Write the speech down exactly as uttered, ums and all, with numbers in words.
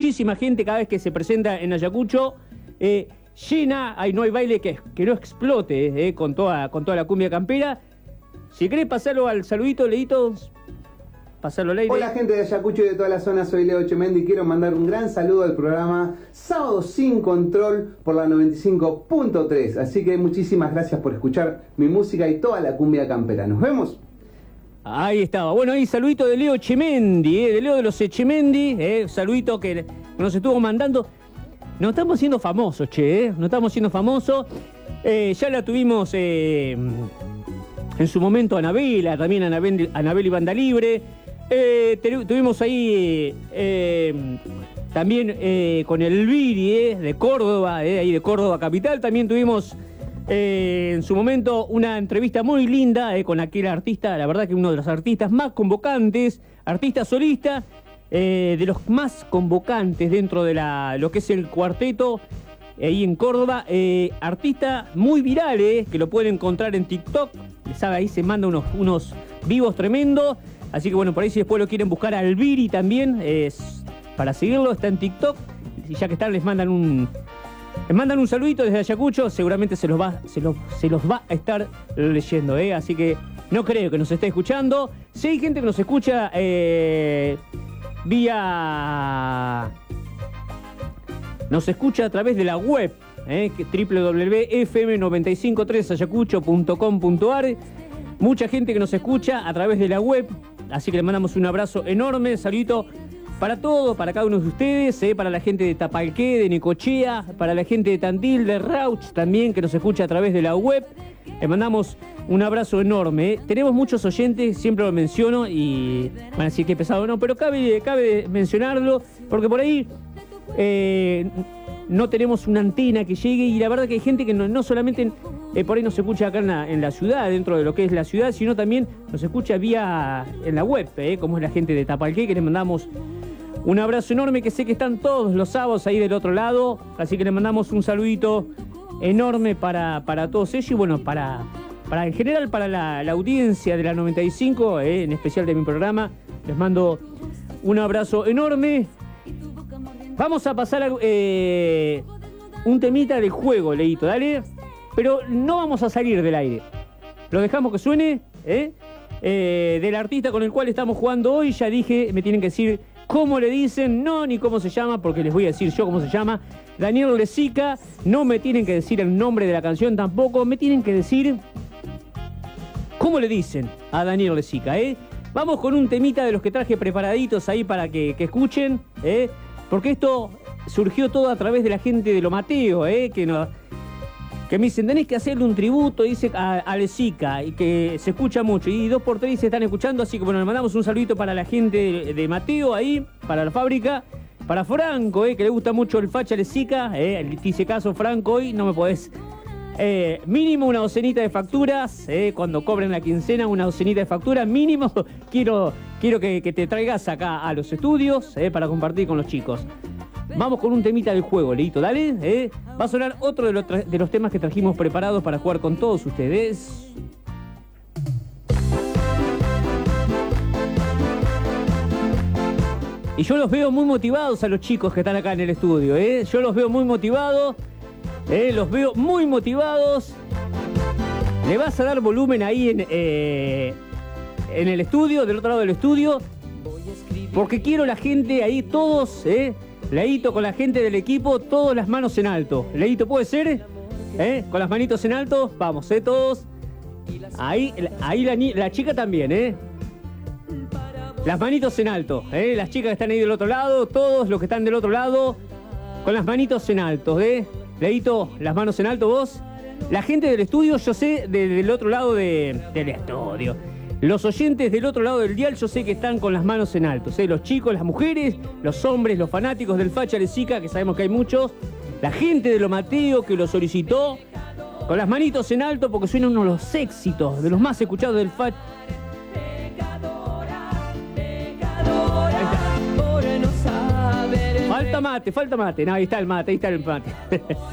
muchísima gente cada vez que se presenta en Ayacucho. Eh, llena, ahí no hay baile que, que no explote eh, con, toda, con toda la cumbia campera. Si querés pasarlo al saludito, Leito, pasarlo al aire. Hola gente de Ayacucho y de toda la zona, soy Leo Chemendi y quiero mandar un gran saludo al programa Sábado Sin Control por la noventa y cinco punto tres. Así que muchísimas gracias por escuchar mi música y toda la cumbia campera. Nos vemos. Ahí estaba. Bueno, ahí saludito de Leo Chemendi, eh, de Leo de los Echemendi, eh, saludito que nos estuvo mandando. Nos estamos haciendo famosos, che, eh, nos estamos haciendo famosos. Eh, ya la tuvimos eh, en su momento Anabela, también Anabel, Anabel y Banda Libre. Eh, tuvimos ahí eh, también eh, con el Viri eh, de Córdoba, eh, ahí de Córdoba capital. También tuvimos eh, en su momento una entrevista muy linda eh, con aquel artista, la verdad que uno de los artistas más convocantes, artista solista, eh, de los más convocantes dentro de la, lo que es el cuarteto ahí en Córdoba. Eh, artista muy viral, eh, que lo pueden encontrar en TikTok. Sabe, ahí se manda unos, unos vivos tremendos. Así que bueno, por ahí si después lo quieren buscar al Viri también, es para seguirlo, está en TikTok. Y ya que están, les mandan un les mandan un saludito desde Ayacucho, seguramente se los va, se los, se los va a estar leyendo, ¿eh? Así que no creo que nos esté escuchando. Si hay gente que nos escucha eh, vía... Nos escucha a través de la web, ¿eh? doble u doble u doble u punto f m nueve cinco tres ayacucho punto com punto a r. Mucha gente que nos escucha a través de la web, así que le mandamos un abrazo enorme, saludito para todos, para cada uno de ustedes, eh, para la gente de Tapalqué, de Necochea, para la gente de Tandil, de Rauch también, que nos escucha a través de la web. Le mandamos un abrazo enorme. Eh. Tenemos muchos oyentes, siempre lo menciono y van a decir que pesado, no, pero cabe, cabe mencionarlo, porque por ahí eh, no tenemos una antena que llegue y la verdad que hay gente que no, no solamente eh, por ahí nos escucha acá en la, en la ciudad, dentro de lo que es la ciudad, sino también nos escucha vía en la web, eh, como es la gente de Tapalqué, que les mandamos un abrazo enorme, que sé que están todos los sábados ahí del otro lado, así que les mandamos un saludito enorme para, para todos ellos y bueno, para, para en general para la, la audiencia de la noventa y cinco, eh, en especial de mi programa, les mando un abrazo enorme. Vamos a pasar a, eh, un temita del juego, Leito, dale, pero no vamos a salir del aire, lo dejamos que suene, eh, eh, del artista con el cual estamos jugando hoy. Ya dije, me tienen que decir cómo le dicen, no ni cómo se llama, porque les voy a decir yo cómo se llama. Daniel Lezica, no me tienen que decir el nombre de la canción tampoco, me tienen que decir cómo le dicen a Daniel Lezica, ¿eh? Vamos con un temita de los que traje preparaditos ahí para que, que escuchen, ¿eh? Porque esto surgió todo a través de la gente de Lo Mateo, ¿eh? Que, no, que me dicen, tenés que hacerle un tributo, dice, a, a Lezica, y que se escucha mucho, y dos por tres se están escuchando, así que bueno, le mandamos un saludito para la gente de, de Mateo ahí, para la fábrica, para Franco, eh, que le gusta mucho el facha Lezica, eh, te hice caso, Franco, hoy no me podés, eh, mínimo una docenita de facturas, eh, cuando cobren la quincena, una docenita de facturas, mínimo, quiero, quiero que, que te traigas acá a los estudios, eh, para compartir con los chicos. Vamos con un temita del juego, Leito, dale, eh. Va a sonar otro de los, de los temas que trajimos preparados para jugar con todos ustedes. Y yo los veo muy motivados a los chicos que están acá en el estudio, eh. Yo los veo muy motivados, eh, los veo muy motivados. Le vas a dar volumen ahí en, eh, en el estudio, del otro lado del estudio, porque quiero la gente ahí, todos, eh. Leito con la gente del equipo, todas las manos en alto. Leito, ¿puede ser? ¿Eh? Con las manitos en alto, vamos, ¿eh? Todos. Ahí, ahí la, la chica también, ¿eh? Las manitos en alto, ¿eh? Las chicas que están ahí del otro lado, todos los que están del otro lado, con las manitos en alto, ¿eh? Leito, las manos en alto, vos. La gente del estudio, yo sé, de, del otro lado de, del estudio. Los oyentes del otro lado del dial, yo sé que están con las manos en alto, ¿eh? Los chicos, las mujeres, los hombres, los fanáticos del facha Lezica, que sabemos que hay muchos. La gente de Lo Mateo que lo solicitó, con las manitos en alto, porque suena uno de los éxitos, de los más escuchados del facha. Falta mate, falta mate. No, ahí está el mate, ahí está el mate.